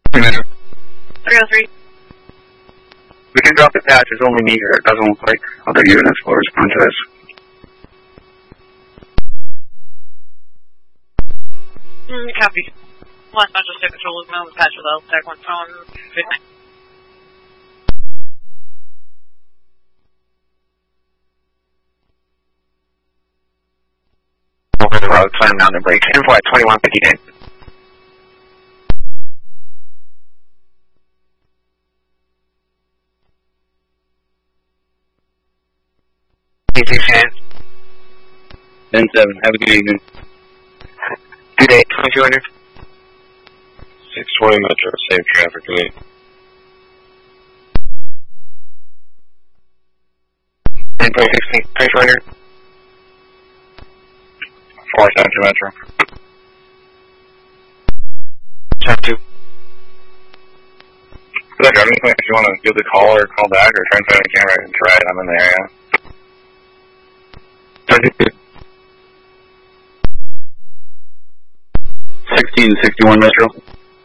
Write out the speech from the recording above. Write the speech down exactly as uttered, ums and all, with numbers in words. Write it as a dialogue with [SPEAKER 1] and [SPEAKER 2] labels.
[SPEAKER 1] three oh three.
[SPEAKER 2] We can drop the patch, it's only me here. It doesn't look like other units will respond to this.
[SPEAKER 1] Mm, copy. One Central State Patrol looking on the patch with L Tech one phone fifty.
[SPEAKER 2] Over the road, slam down the brakes. Info at twenty-one fifty-nine. Easy, Shan.
[SPEAKER 3] ten seven, have a good evening.
[SPEAKER 2] Good day, twenty-two hundred.
[SPEAKER 3] six twenty Metro, same traffic to me.
[SPEAKER 2] ten point sixteen, twenty-two hundred.
[SPEAKER 3] four seven two Metro.
[SPEAKER 2] Check two.
[SPEAKER 3] If you have anything, if you want to give the call or call back or try and find a camera, I can try it. I'm in the area.
[SPEAKER 2] thirty-two.
[SPEAKER 3] sixteen sixty-one Metro.